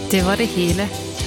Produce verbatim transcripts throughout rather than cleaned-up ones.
Det var det hela.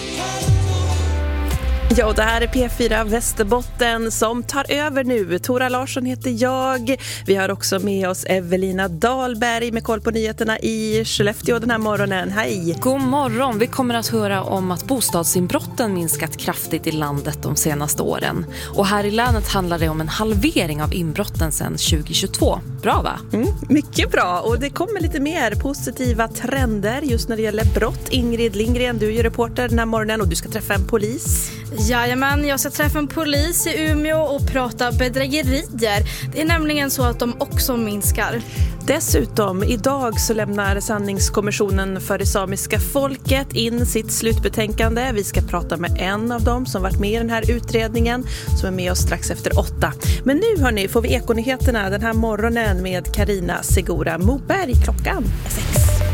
Ja, och det här är P fyra Västerbotten som tar över nu. Tora Larsson heter jag. Vi har också med oss Evelina Dahlberg med koll på nyheterna i Skellefteå den här morgonen. Hej! God morgon! Vi kommer att höra om att bostadsinbrotten minskat kraftigt i landet de senaste åren. Och här i länet handlar det om en halvering av inbrotten sedan tjugohundratjugotvå. Bra va? Mm, mycket bra. Och det kommer lite mer positiva trender just när det gäller brott. Ingrid Lindgren, du är ju reporter den här morgonen och du ska träffa en polis. Jajamän, jag ska träffa en polis i Umeå och prata bedrägerier. Det är nämligen så att de också minskar. Dessutom, idag så lämnar Sanningskommissionen för det samiska folket in sitt slutbetänkande. Vi ska prata med en av dem som varit med i den här utredningen som är med oss strax efter åtta. Men nu hörni, får vi ekonyheterna den här morgonen med Karina Segura Moberg. Klockan är sex.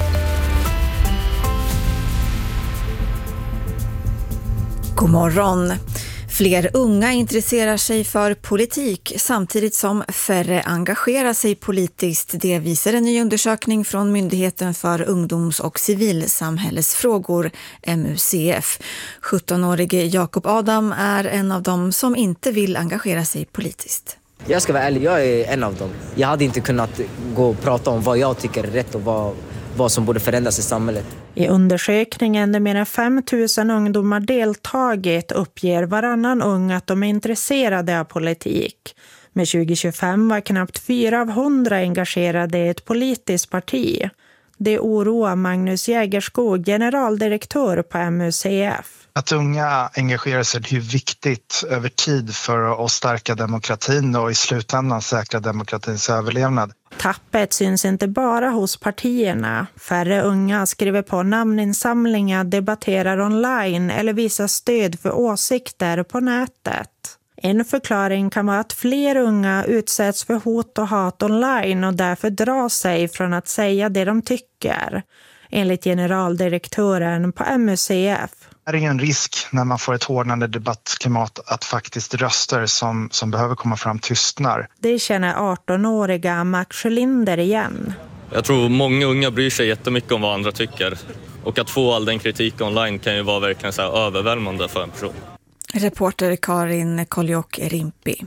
God morgon. Fler unga intresserar sig för politik samtidigt som färre engagerar sig politiskt. Det visar en ny undersökning från Myndigheten för ungdoms- och civilsamhällesfrågor, M U C F. sjuttonårige Jakob Adam är en av dem som inte vill engagera sig politiskt. Jag ska vara ärlig, jag är en av dem. Jag hade inte kunnat gå och prata om vad jag tycker är rätt och vad, vad som borde förändras i samhället. I undersökningen där mer än fem tusen ungdomar deltagit uppger varannan ung att de är intresserade av politik. Med tjugo tjugofem var knappt fyra av hundra engagerade i ett politiskt parti. Det oroar Magnus Jägerskog, generaldirektör på M U C F. Att unga engagerar sig är viktigt över tid för att stärka demokratin och i slutändan säkra demokratins överlevnad. Tappet syns inte bara hos partierna. Färre unga skriver på namninsamlingar, debatterar online eller visar stöd för åsikter på nätet. En förklaring kan vara att fler unga utsätts för hot och hat online och därför drar sig från att säga det de tycker, enligt generaldirektören på M U C F. Det är en risk när man får ett hårdnande debattklimat att faktiskt röster som, som behöver komma fram tystnar. Det känner arton-åriga Max Sjölinder igen. Jag tror många unga bryr sig jättemycket om vad andra tycker. Och att få all den kritik online kan ju vara verkligen så här överväldigande för en person. Reporter Karin Koljok-Rimpi.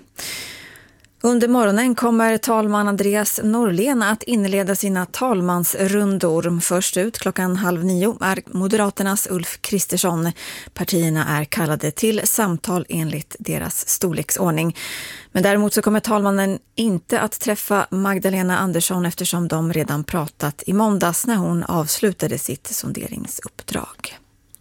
Under morgonen kommer talman Andreas Norlén att inleda sina talmansrundor. Först ut klockan halv nio är Moderaternas Ulf Kristersson. Partierna är kallade till samtal enligt deras storleksordning. Men däremot så kommer talmannen inte att träffa Magdalena Andersson eftersom de redan pratat i måndags när hon avslutade sitt sonderingsuppdrag.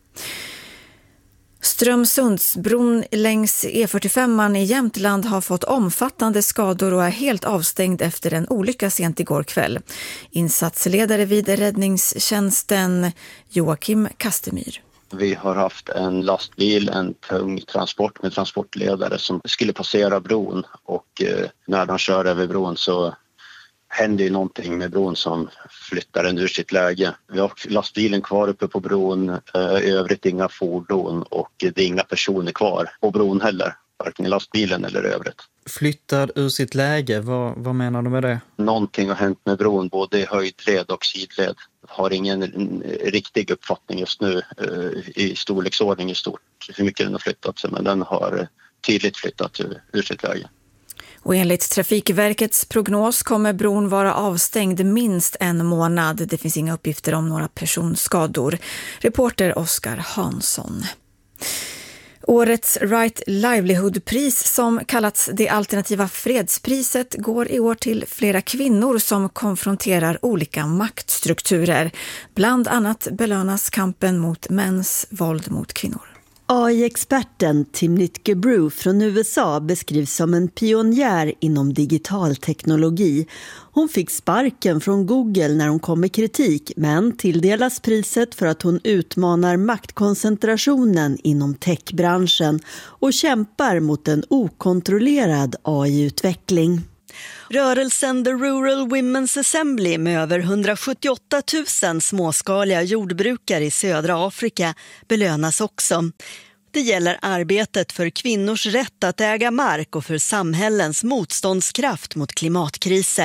Strömsundsbron längs E fyrtiofem i Jämtland har fått omfattande skador och är helt avstängd efter en olycka sent igår kväll. Insatsledare vid räddningstjänsten Joakim Kastemyr. Vi har haft en lastbil, en tung transport med transportledare som skulle passera bron och eh, när de kör över bron så händer ju någonting med bron som flyttar den ur sitt läge. Vi har lastbilen kvar uppe på bron, i övrigt inga fordon och det är inga personer kvar på bron heller, varken i lastbilen eller övrigt. Flyttad ur sitt läge, vad, vad menar du med det? Någonting har hänt med bron, både i höjdled och sidled. Jag har ingen riktig uppfattning just nu i storleksordning i stort hur mycket den har flyttat sig, men den har tydligt flyttat ur, ur sitt läge. Och enligt Trafikverkets prognos kommer bron vara avstängd minst en månad. Det finns inga uppgifter om några personskador. Reporter Oskar Hansson. Årets Right Livelihood-pris som kallats det alternativa fredspriset går i år till flera kvinnor som konfronterar olika maktstrukturer. Bland annat belönas kampen mot mäns våld mot kvinnor. A I-experten Timnit Gebru från U S A beskrivs som en pionjär inom digital teknologi. Hon fick sparken från Google när hon kom med kritik, men tilldelas priset för att hon utmanar maktkoncentrationen inom techbranschen och kämpar mot en okontrollerad A I-utveckling. Rörelsen The Rural Women's Assembly med över hundrasjuttioåtta tusen småskaliga jordbrukare i södra Afrika belönas också. Det gäller arbetet för kvinnors rätt att äga mark och för samhällens motståndskraft mot klimatkriser.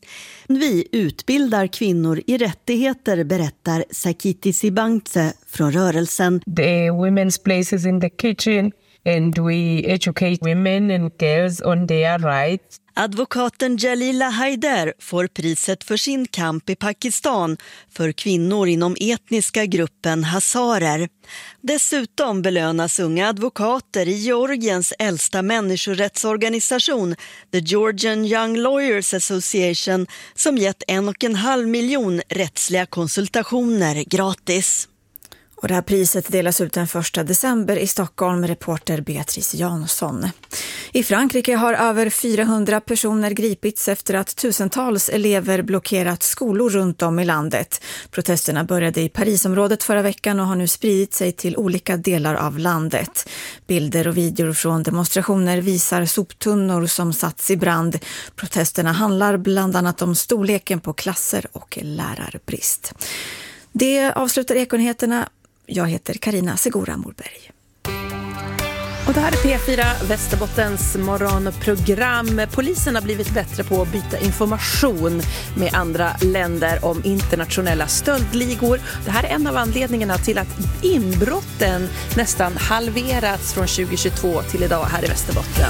Vi utbildar kvinnor i rättigheter, berättar Sakiti Sibangtse från rörelsen. The women's places in the kitchen and we educate women and girls on their rights. Advokaten Jalila Haider får priset för sin kamp i Pakistan för kvinnor inom etniska gruppen hazarer. Dessutom belönas unga advokater i Georgiens äldsta människorättsorganisation, The Georgian Young Lawyers Association, som gett en och en halv miljon rättsliga konsultationer gratis. Och det här priset delas ut den första december i Stockholm, reporter Beatrice Jansson. I Frankrike har över fyrahundra personer gripits efter att tusentals elever blockerat skolor runt om i landet. Protesterna började i Parisområdet förra veckan och har nu spridit sig till olika delar av landet. Bilder och videor från demonstrationer visar soptunnor som satts i brand. Protesterna handlar bland annat om storleken på klasser och lärarbrist. Det avslutar Ekonyheterna. Jag heter Karina Segura Morberg. Och det här är P fyra Västerbottens morgonprogram. Polisen har blivit bättre på att byta information med andra länder om internationella stöldligor. Det här är en av anledningarna till att inbrotten nästan halverats från tjugohundratjugotvå till idag här i Västerbotten.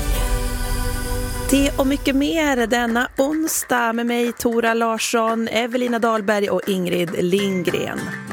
Det och mycket mer denna onsdag med mig Tora Larsson, Evelina Dahlberg och Ingrid Lindgren.